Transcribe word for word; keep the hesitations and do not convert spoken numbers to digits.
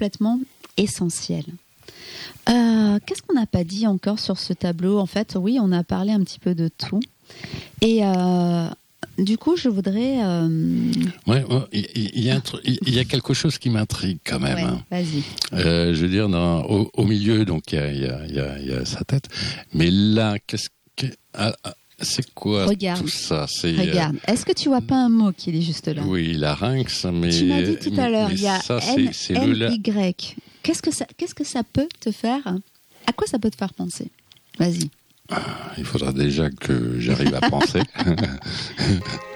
complètement essentiel. Euh, qu'est-ce qu'on n'a pas dit encore sur ce tableau ? En fait, oui, on a parlé un petit peu de tout. Et euh, du coup, je voudrais... Euh... Ouais, ouais, il y, y, y a quelque chose qui m'intrigue quand même. Ouais, hein. Vas-y. Euh, je veux dire, dans, au, au milieu, donc il y a, y, a, y, a, y a sa tête. Mais là, qu'est-ce que... Ah, ah, c'est quoi Regarde. tout ça c'est, Regarde. euh... Est-ce que tu vois pas un mot qui est juste là ? Oui, larynx, mais... Tu m'as dit tout à l'heure, il y a ça, N, c'est, c'est N, le... Y. Qu'est-ce que ça, qu'est-ce que ça peut te faire ? À quoi ça peut te faire penser ? Vas-y. Il faudra déjà que j'arrive à penser.